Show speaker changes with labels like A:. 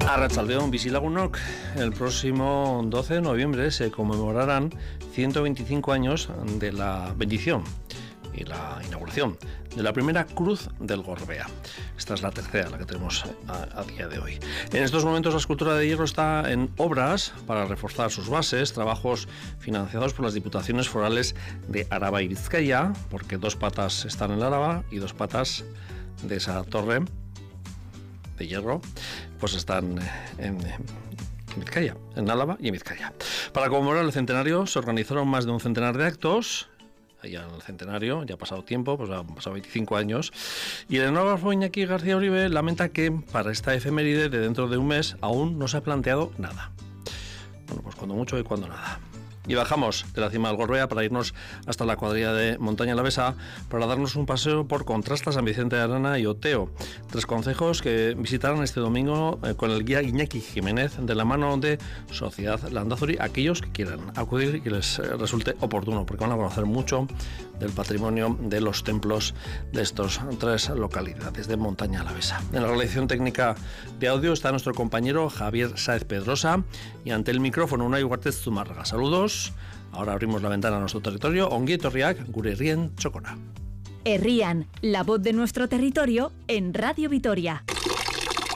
A: Arratsaldeon, bizilagunok. El próximo 12 de noviembre se conmemorarán 125 años de la bendición y la inauguración de la primera cruz del Gorbea. Esta es la tercera, la que tenemos a día de hoy. En estos momentos la escultura de hierro está en obras para reforzar sus bases, trabajos financiados por las diputaciones forales de Araba y Vizcaya, porque 2 patas están en Araba y 2 patas de esa torre de hierro pues están en Vizcaya, en Álava y en Vizcaya. Para conmemorar el centenario se organizaron más de un centenar de actos. Ya en el centenario, ya ha pasado tiempo, pues han pasado 25 años, y el etnógrafo Iñaki García Uribe lamenta que para esta efeméride de dentro de un mes aún no se ha planteado nada. Bueno, pues cuando mucho y cuando nada. Y bajamos de la cima del Gorbea para irnos hasta la cuadrilla de Montaña Alavesa para darnos un paseo por Contrasta, San Vicente de Arana y Oteo. 3 concejos que visitarán este domingo con el guía Iñaki Jiménez de la mano de Sociedad Landazuri, aquellos que quieran acudir y que les resulte oportuno, porque van a conocer mucho del patrimonio de los templos de estos 3 localidades de Montaña Alavesa. En la realización técnica de audio está nuestro compañero Javier Sáez Pedrosa y ante el micrófono Unai Ugartez Zumárraga. Saludos. Ahora abrimos la ventana a nuestro territorio. Ongi etorriak gure herrien txokora.
B: Herrian, la voz de nuestro territorio en Radio Vitoria.